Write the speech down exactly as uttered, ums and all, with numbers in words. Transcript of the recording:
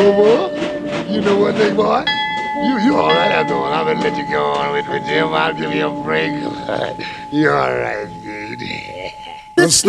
Over? You know what, big boy? You you all right after all. I'm gonna let you go on with, with Jim. I'll give you a break. You're all right, dude. It's